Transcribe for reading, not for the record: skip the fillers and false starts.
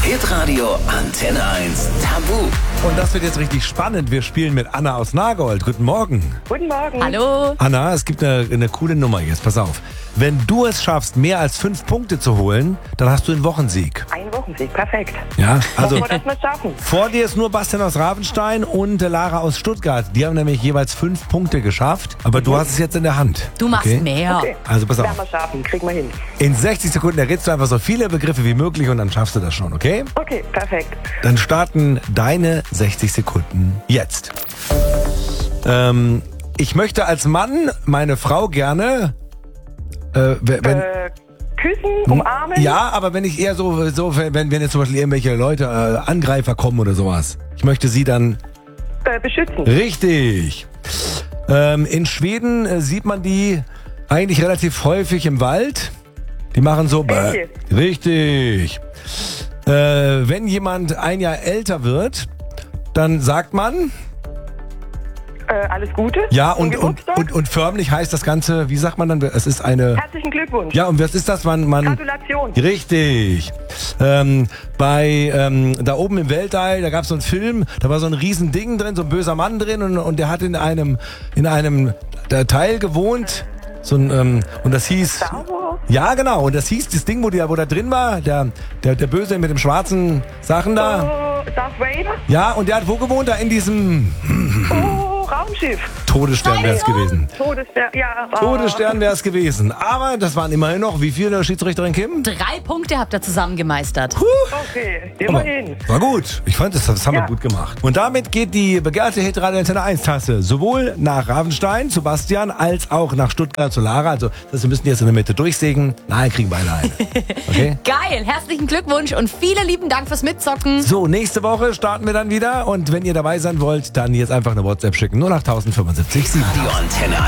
Hitradio Antenne 1 Tabu. Und das wird jetzt richtig spannend. Wir spielen mit Anna aus Nagold. Guten Morgen. Guten Morgen. Hallo. Anna, es gibt eine coole Nummer jetzt. Pass auf. Wenn du es schaffst, mehr als 5 Punkte zu holen, dann hast du einen Wochensieg. Ein Wochensieg, perfekt. Ja, also Hoffen wir, dass wir es schaffen. vor dir ist nur Bastian aus Ravenstein und Lara aus Stuttgart. Die haben nämlich jeweils 5 Punkte geschafft. Aber du hast es jetzt in der Hand. Du machst mehr. Okay. Also pass Werden auf. wir schaffen, kriegen wir hin. In 60 Sekunden errätst du einfach so viele Begriffe wie möglich und dann schaffst du das schon, okay? Okay, perfekt. Dann starten deine 60 Sekunden jetzt. Ich möchte als Mann meine Frau gerne... Küssen, umarmen. Ja, aber wenn ich eher so wenn jetzt zum Beispiel irgendwelche Leute, Angreifer kommen oder sowas. Ich möchte sie dann... Beschützen. Richtig. In Schweden sieht man die eigentlich relativ häufig im Wald. Die machen so... Welche? Richtig. Wenn jemand ein Jahr älter wird, dann sagt man... Alles Gute. Ja, Zum Geburtstag. und förmlich heißt das Ganze, wie sagt man dann? Es ist eine... Herzlichen Glückwunsch. Ja, und was ist das? Man Gratulation. Richtig. Da oben im Weltall, da gab es so einen Film, da war so ein Riesending drin, so ein böser Mann drin und der hat in einem Teil gewohnt. So ein, und das hieß... Star Wars? Ja, genau. Und das hieß, das Ding, wo da drin war, der Böse mit dem schwarzen Sachen da. Oh, Darth Vader? Ja, und der hat wo gewohnt? Da in diesem Oh, Raumschiff. Todesstern wäre es gewesen. Todesstern, ja. Todesstern wäre es gewesen. Aber das waren immerhin noch, wie viele, Schiedsrichterin Kim? 3 Punkte habt ihr zusammen gemeistert. Okay, immerhin. War gut. Ich fand, das haben wir Ja. gut gemacht. Und damit geht die begehrte Hitradio Antenne 1 Tasse sowohl nach Ravenstein zu Bastian als auch nach Stuttgart zu Lara. Also, wir müssen jetzt in der Mitte durchsägen. Nein, kriegen beide eine. Okay? Geil, herzlichen Glückwunsch und vielen lieben Dank fürs Mitzocken. So, nächste Woche starten wir dann wieder. Und wenn ihr dabei sein wollt, dann jetzt einfach eine WhatsApp schicken. 08075 7. Radio Antenne